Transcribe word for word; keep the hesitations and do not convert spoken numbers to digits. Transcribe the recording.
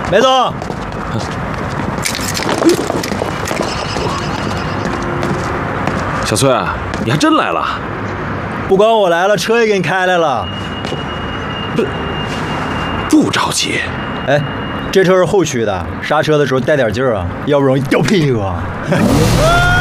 梅总。 小崔，你还真来了。 不光我来了，车也给你开来了。 不，不着急。 哎，这车是后驱的，刹车的时候带点劲儿啊，要不容易掉屁股啊。